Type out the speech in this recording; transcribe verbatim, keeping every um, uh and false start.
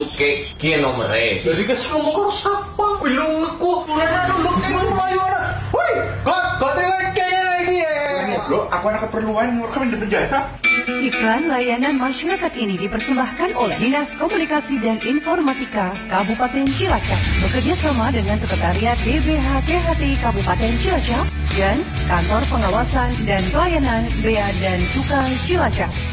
Ke kia nomere. Dari kasih ngomong karo siapa? Belum aku. Mulanya dulu emang melayu ana. Woi, kok kok terima kayaknya lagi ya. Bro, aku ada keperluan ngurus di penjara. Iklan layanan masyarakat ini dipersembahkan oleh Dinas Komunikasi dan Informatika Kabupaten Cilacap bekerja sama dengan Sekretariat D B H C H T Kabupaten Cilacap dan Kantor Pengawasan dan Pelayanan Bea dan Cukai Cilacap.